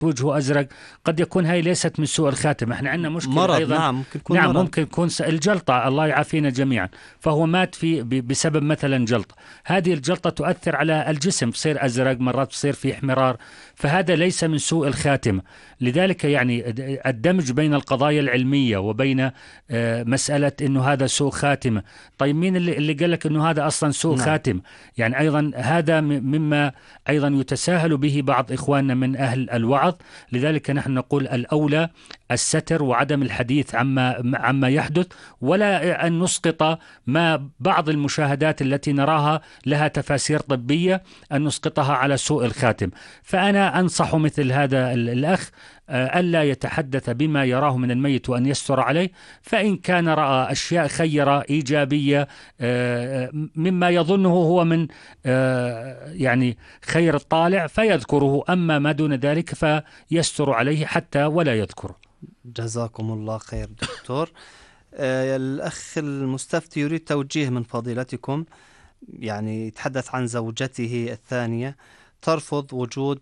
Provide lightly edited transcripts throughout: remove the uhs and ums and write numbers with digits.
وجهه أزرق، قد يكون هاي ليست من سوء الخاتمة. احنا عندنا مشكلة مرض. أيضا. نعم ممكن يكون نعم مرض. ممكن يكون الجلطة، الله يعافينا جميعا، فهو مات بسبب مثلا جلطة. هذه الجلطة تؤثر على الجسم، بصير أزرق، مرات بصير في احمرار، فهذا ليس من سوء الخاتمة. لذلك يعني الدمج بين القضايا العلمية وبين مسألة إنه هذا سوء خاتمة. طيب مين اللي قال لك إنه هذا أصلا سوء خاتمة؟ يعني أيضا هذا مما أيضا يتساهل به بعض إخواننا من أهل الوعظ. لذلك نحن نقول الأولى الستر وعدم الحديث عما يحدث، ولا أن نسقط ما بعض المشاهدات التي نراها لها تفاسير طبية أن نسقطها على سوء الخاتم. فأنا أنصح مثل هذا الأخ ألا يتحدث بما يراه من الميت وأن يستر عليه، فإن كان رأى أشياء خيرة إيجابية مما يظنه هو من يعني خير الطالع فيذكره، أما ما دون ذلك فيستر عليه حتى ولا يذكره. جزاكم الله خير دكتور. الأخ المستفتي يريد توجيه من فضيلتكم، يعني يتحدث عن زوجته الثانية ترفض وجود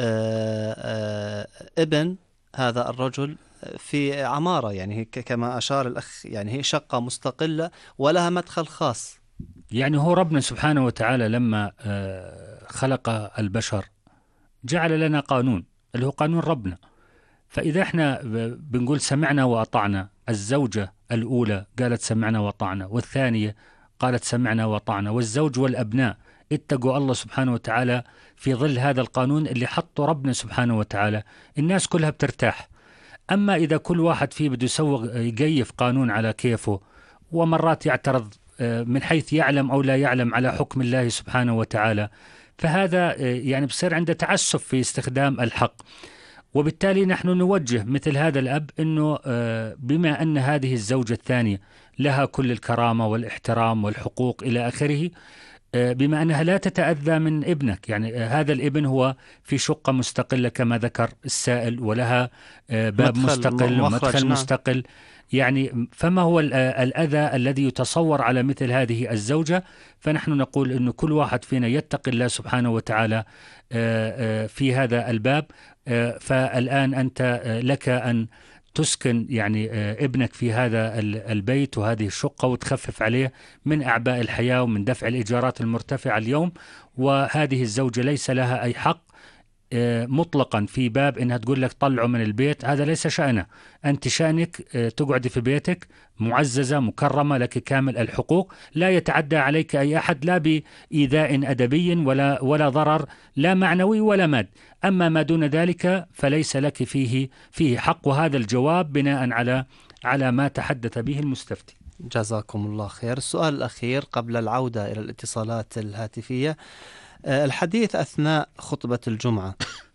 ابن هذا الرجل في عمارة، يعني كما أشار الأخ، يعني هي شقة مستقلة ولها مدخل خاص. يعني هو ربنا سبحانه وتعالى لما خلق البشر جعل لنا قانون اللي هو قانون ربنا. فإذا احنا بنقول سمعنا وأطعنا، الزوجة الأولى قالت سمعنا وأطعنا، والثانية قالت سمعنا وأطعنا، والزوج والأبناء اتقوا الله سبحانه وتعالى في ظل هذا القانون اللي حطه ربنا سبحانه وتعالى، الناس كلها بترتاح. أما إذا كل واحد فيه بده يقيف قانون على كيفه، ومرات يعترض من حيث يعلم أو لا يعلم على حكم الله سبحانه وتعالى، فهذا يعني بصير عنده تعسف في استخدام الحق. وبالتالي نحن نوجه مثل هذا الأب أنه بما أن هذه الزوجة الثانية لها كل الكرامة والاحترام والحقوق إلى آخره، بما أنها لا تتأذى من ابنك، يعني هذا الابن هو في شقة مستقلة كما ذكر السائل، ولها باب مستقل ومدخل مستقل، يعني فما هو الأذى الذي يتصور على مثل هذه الزوجة؟ فنحن نقول أنه كل واحد فينا يتقي الله سبحانه وتعالى في هذا الباب. فالآن أنت لك أن تسكن يعني ابنك في هذا البيت وهذه الشقة وتخفف عليه من أعباء الحياة ومن دفع الإيجارات المرتفعة اليوم. وهذه الزوجة ليس لها أي حق مطلقا في باب انها تقول لك طلعوا من البيت، هذا ليس شأنه. انت شأنك تقعدي في بيتك معززة مكرمة، لك كامل الحقوق، لا يتعدى عليك اي احد لا بإيذاء ادبي ولا ضرر لا معنوي ولا مادي. اما ما دون ذلك فليس لك فيه حق. وهذا الجواب بناء على ما تحدث به المستفتي. جزاكم الله خير. السؤال الأخير قبل العودة إلى الاتصالات الهاتفية، الحديث أثناء خطبة الجمعة.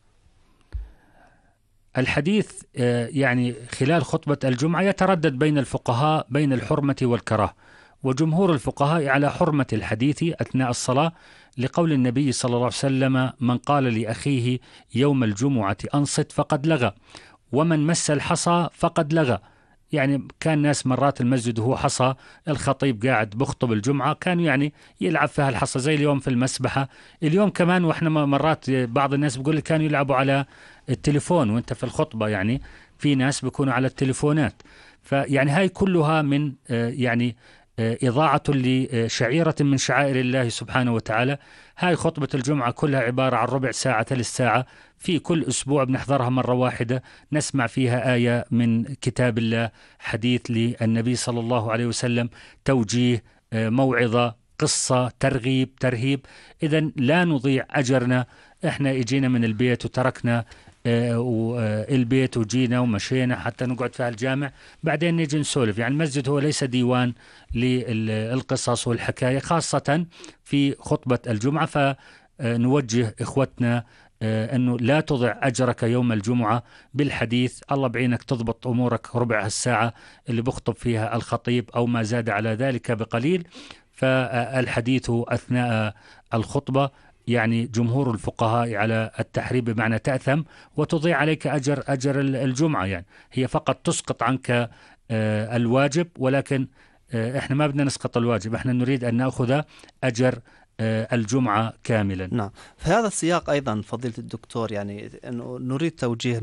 الحديث يعني خلال خطبة الجمعة يتردد بين الفقهاء بين الحرمة والكراهة، وجمهور الفقهاء على حرمة الحديث أثناء الصلاة، لقول النبي صلى الله عليه وسلم: من قال لأخيه يوم الجمعة أنصت فقد لغى، ومن مس الحصى فقد لغى. يعني كان ناس مرات المسجد وهو حصى، الخطيب قاعد بخطب الجمعة كانوا يعني يلعب فيها الحصى، زي اليوم في المسبحة. اليوم كمان واحنا مرات بعض الناس بيقول لك كانوا يلعبوا على التليفون وانت في الخطبة، يعني في ناس بيكونوا على التليفونات. فيعني هاي كلها من يعني إضاعة لشعيرة من شعائر الله سبحانه وتعالى. هاي خطبة الجمعة كلها عبارة عن ربع ساعة ثلث ساعة في كل أسبوع، بنحضرها مرة واحدة، نسمع فيها آية من كتاب الله، حديث للنبي صلى الله عليه وسلم، توجيه، موعظة، قصة، ترغيب، ترهيب. إذن لا نضيع أجرنا. إحنا إجينا من البيت وتركنا البيت وجينا ومشينا حتى نقعد في الجامع، بعدين نيجي نسولف. يعني المسجد هو ليس ديوان للقصص والحكاية، خاصة في خطبة الجمعة. فنوجه إخوتنا أنه لا تضع أجرك يوم الجمعة بالحديث. الله بعينك تضبط أمورك ربع الساعة اللي بخطب فيها الخطيب أو ما زاد على ذلك بقليل. فالحديث أثناء الخطبة يعني جمهور الفقهاء على التحريم، بمعنى تأثم وتضيع عليك أجر الجمعة. يعني هي فقط تسقط عنك الواجب، ولكن احنا ما بدنا نسقط الواجب، احنا نريد أن نأخذ أجر الجمعة كاملا. نعم. في هذا السياق أيضا فضيلة الدكتور، يعني أنه نريد توجيه